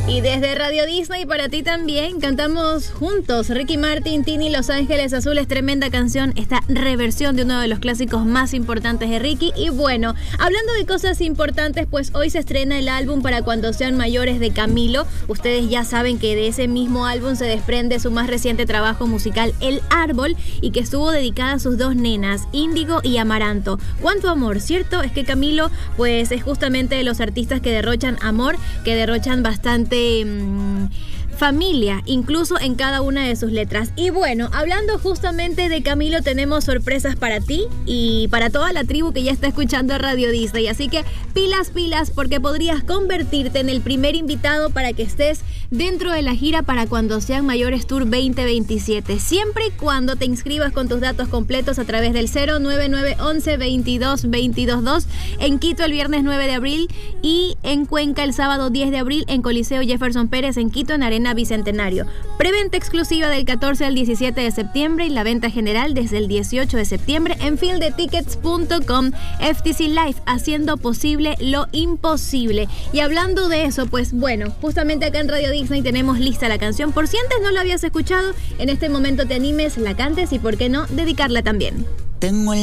Y desde Radio Disney para ti también cantamos juntos Ricky Martin, Tini, Los Ángeles Azules, tremenda canción, esta reversión de uno de los clásicos más importantes de Ricky. Y bueno, hablando de cosas importantes, pues hoy se estrena el álbum Para Cuando Sean Mayores de Camilo. Ustedes ya saben que de ese mismo álbum se desprende su más reciente trabajo musical, El Árbol, y que estuvo dedicada a sus dos nenas, Índigo y Amaranto. Cuánto amor, ¿cierto? Es que Camilo pues es justamente de los artistas que derrochan amor, que derrochan bastante familia, incluso en cada una de sus letras. Y bueno, hablando justamente de Camilo, tenemos sorpresas para ti y para toda la tribu que ya está escuchando Radio Disney. Así que pilas, porque podrías convertirte en el primer invitado para que estés dentro de la gira Para Cuando Sean Mayores Tour 2027. Siempre y cuando te inscribas con tus datos completos a través del 09911 22 222 en Quito el viernes 9 de abril y en Cuenca el sábado 10 de abril en Coliseo Jefferson Pérez en Quito en Arena Bicentenario. Preventa exclusiva del 14 al 17 de septiembre y la venta general desde el 18 de septiembre en fieldetickets.com. FTC Live, haciendo posible lo imposible. Y hablando de eso, pues bueno, justamente acá en Radio Disney tenemos lista la canción. Por si antes no la habías escuchado, en este momento te animes, la cantes y por qué no, dedicarla también. Tengo